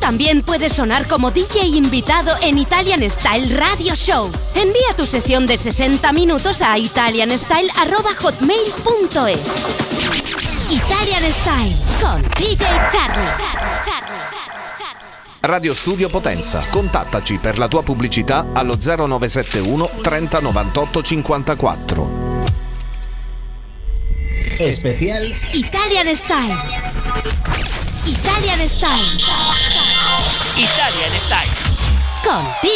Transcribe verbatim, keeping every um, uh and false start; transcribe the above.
También puedes sonar como D J invitado en Italian Style Radio Show. Envía tu sesión de sesenta minutos a italian style arroba hotmail punto es. Italian Style con D J Charlie. Charlie, Charlie, Charlie, Charlie. Radio Studio Potenza. Contattaci per la tua pubblicità allo zero nove sette uno trenta novantotto cinquantaquattro. Especial Italian Style. Italian Style. Italian Style Con D